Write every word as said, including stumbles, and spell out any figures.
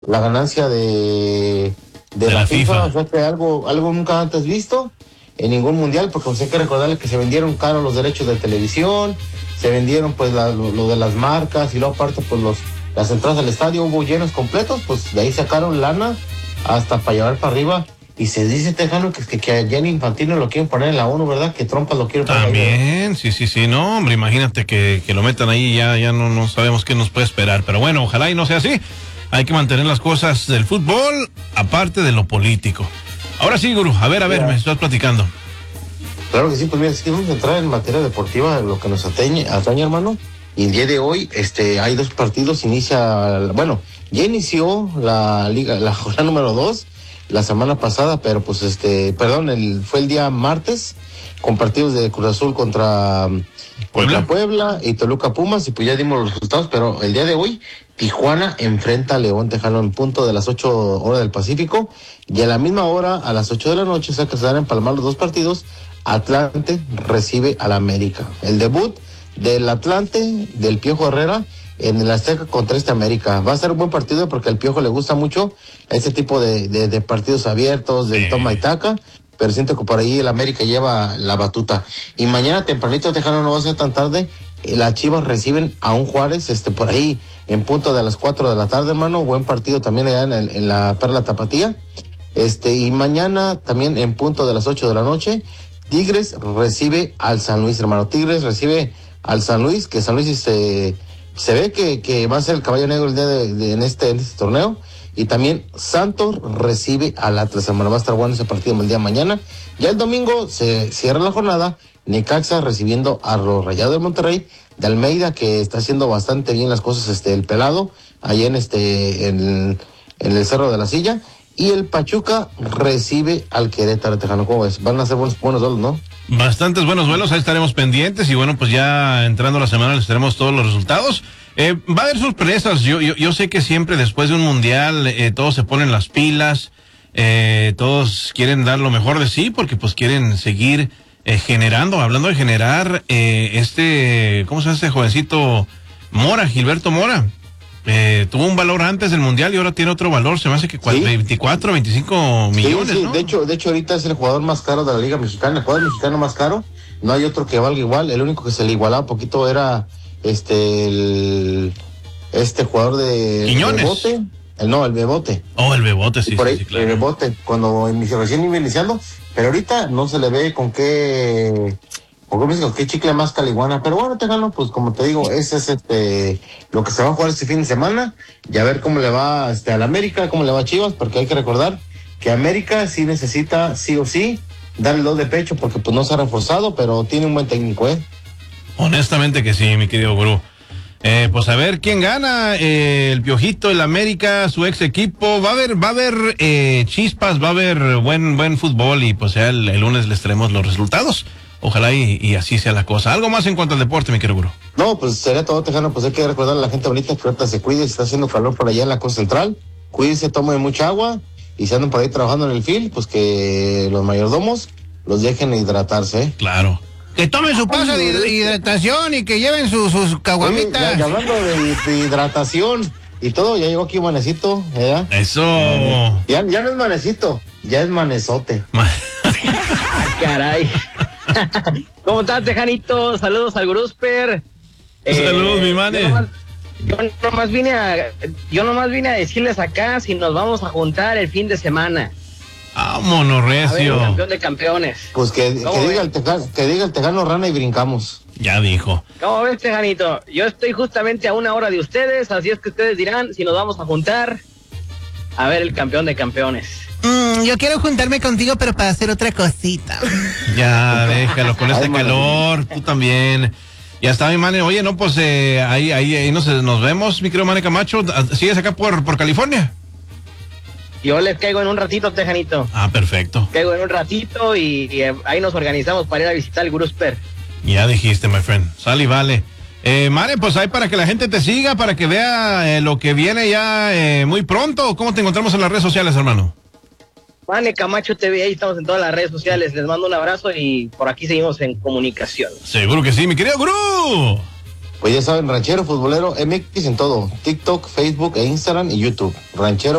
la ganancia de, de, de la, la FIFA, FIFA. O sea que algo, algo nunca antes visto en ningún mundial, porque pues hay que recordarle que se vendieron caros los derechos de televisión, se vendieron pues la, lo, lo de las marcas, y luego aparte pues los las entradas al estadio hubo llenos completos, pues de ahí sacaron lana hasta para llevar para arriba. Y se dice, Tejano, que, que, que a Gianni Infantino lo quieren poner en la ONU, ¿verdad? Que Trump lo quiere poner. También, sí, sí, sí, no, hombre, imagínate que, que lo metan ahí, ya, ya no, no sabemos qué nos puede esperar. Pero bueno, ojalá y no sea así. Hay que mantener las cosas del fútbol aparte de lo político. Ahora sí, Gurú, a ver, a ver, yeah. me estás platicando. Claro que sí, pues mira, es que vamos a entrar en materia deportiva, lo que nos atañe, atañe, hermano. Y el día de hoy, este, hay dos partidos, inicia, bueno, ya inició la liga, la jornada número dos, la semana pasada, pero pues este, perdón, el, fue el día martes, con partidos de Cruz Azul contra Puebla, contra Puebla y Toluca Pumas, y pues ya dimos los resultados, pero el día de hoy, Tijuana enfrenta a León Tejano en punto de las ocho horas del Pacífico, y a la misma hora, a las ocho de la noche, o sea que se van a empalmar los dos partidos, Atlante recibe al América. El debut del Atlante, del Piojo Herrera, en el Azteca contra este América. Va a ser un buen partido porque al Piojo le gusta mucho ese tipo de, de, de partidos abiertos, del toma y taca, pero siento que por ahí el América lleva la batuta. Y mañana tempranito, Tejano, no va a ser tan tarde, las Chivas reciben a un Juárez, este, por ahí, en punto de las cuatro de la tarde, hermano. Buen partido también allá en, el, en la Perla Tapatía. Este, y mañana también en punto de las ocho de la noche, Tigres recibe al San Luis, hermano. Tigres recibe al San Luis, que San Luis este, se ve que, que va a ser el caballo negro el día de, de, en, este, en este torneo. Y también Santos recibe al Atlas, hermano. Va a estar bueno ese partido el día de mañana. Ya el domingo se cierra la jornada, Necaxa recibiendo a los Rayados de Monterrey, de Almeida, que está haciendo bastante bien las cosas, este, el pelado, allá en este, en, en el Cerro de la Silla. Y el Pachuca recibe al Querétaro, Tejano. ¿Cómo ves? Van a ser buenos, buenos duelos, ¿no? Bastantes buenos duelos, ahí estaremos pendientes. Y bueno, pues ya entrando la semana les tenemos todos los resultados. Eh, va a haber sorpresas. Yo, yo, yo sé que siempre después de un mundial eh, todos se ponen las pilas, eh, todos quieren dar lo mejor de sí porque pues quieren seguir eh, generando. Hablando de generar, eh, este, ¿cómo se llama este jovencito? Mora, Gilberto Mora. Eh, tuvo un valor antes del mundial y ahora tiene otro valor, se me hace que ¿sí? veinticuatro, veinticinco millones, sí, sí. ¿no? De hecho, de hecho ahorita es el jugador más caro de la Liga Mexicana, el jugador mexicano más caro, no hay otro que valga igual, el único que se le igualaba un poquito era este el este jugador de Quiñones. Bebote, el no, el Bebote. Oh, el Bebote, sí, por ahí, sí, sí, claro. El Bebote, cuando inició, recién iba iniciando, pero ahorita no se le ve con qué con qué, con qué chicle más caliguana, pero bueno, Tejano, pues como te digo, ese es este lo que se va a jugar este fin de semana, y a ver cómo le va este al América, cómo le va a Chivas, porque hay que recordar que América sí necesita, sí o sí, darle dos de pecho, porque pues no se ha reforzado, pero tiene un buen técnico, ¿eh? Honestamente que sí, mi querido Gurú. Eh, pues a ver quién gana, eh, el Piojito, el América, su ex equipo. Va a haber, va a haber eh, chispas, va a haber buen, buen fútbol, y pues ya el, el lunes les traemos los resultados. Ojalá y, y así sea la cosa. ¿Algo más en cuanto al deporte, mi querido Gurú? No, pues sería todo, Tejano. Pues hay que recordar a la gente bonita que ahorita se cuide, si está haciendo calor por allá en la costa central. Cuídense, tomen mucha agua, y si andan por ahí trabajando en el field, pues que los mayordomos los dejen hidratarse, ¿eh? Claro. Que tomen su paso de hidratación y que lleven sus, sus caguamitas. Oye, ya, ya hablando de, de hidratación y todo, ya llegó aquí Manecito, ¿eh? Eso. Ya, ya no es Manecito, ya es Manezote. Caray. ¿Cómo estás, Tejanito? Saludos al Grusper. Saludos, eh, mi mane. Yo nomás, yo nomás vine a, yo nomás vine a decirles acá si nos vamos a juntar el fin de semana. Vámonos, recio. A ver, campeón de campeones. Pues que, que diga el tejano, que diga el Tejano rana y brincamos. Ya dijo. ¿Cómo ves, Tejanito? Yo estoy justamente a una hora de ustedes, así es que ustedes dirán si nos vamos a juntar a ver el campeón de campeones. Mm, yo quiero juntarme contigo, pero para hacer otra cosita. Ya, déjalo con este calor, tú también. Ya está, mi mane. Oye, no, pues eh, ahí, ahí, ahí nos, nos vemos, mi querido Mane Camacho. ¿Sigues acá por, por California? Yo les caigo en un ratito, Tejanito. Ah, perfecto. Caigo en un ratito y, y ahí nos organizamos para ir a visitar el Grusper. Ya dijiste, my friend. Sal y vale. Eh, Mane, pues ahí para que la gente te siga, para que vea eh, lo que viene ya eh, muy pronto. ¿Cómo te encontramos en las redes sociales, hermano? Mane Camacho T V, ahí estamos en todas las redes sociales. Les mando un abrazo y por aquí seguimos en comunicación. Seguro que sí, mi querido Gurú. Pues ya saben, Ranchero Futbolero M X en todo, TikTok, Facebook e Instagram y YouTube. Ranchero